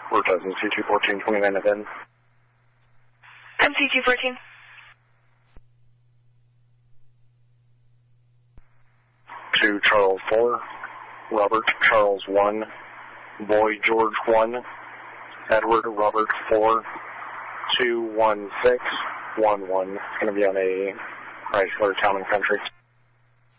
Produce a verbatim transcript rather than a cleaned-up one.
four thousand C two fourteen twenty-nine F N. M C two fourteen. To Charles four, Robert Charles one, Boy George one, Edward Robert four, two one six one one. It's going to be on a Chrysler Town and Country.